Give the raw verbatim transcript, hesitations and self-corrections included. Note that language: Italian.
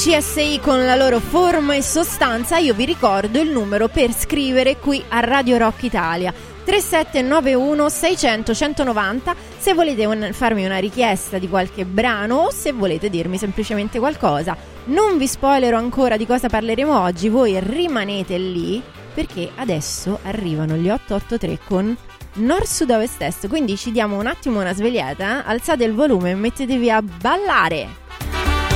C S I con la loro forma e sostanza. Io vi ricordo il numero per scrivere qui a Radio Rock Italia: tre sette nove uno sei zero zero uno nove zero, se volete un, farmi una richiesta di qualche brano o se volete dirmi semplicemente qualcosa. Non vi spoilerò ancora di cosa parleremo oggi, voi rimanete lì perché adesso arrivano gli otto otto tre con Nord Sud Ovest Est, quindi ci diamo un attimo una svegliata, alzate il volume e mettetevi a ballare.